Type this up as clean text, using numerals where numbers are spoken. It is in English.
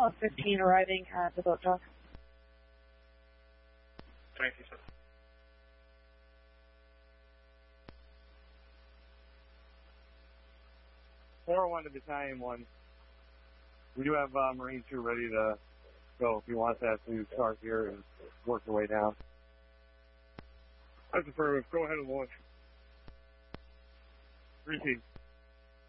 of 15 arriving at the boat dock. Thank you, sir. One to Battalion 1. We do have Marine 2 ready to go if you want that to start here and work your way down. That's affirmative. Go ahead and launch. Receive.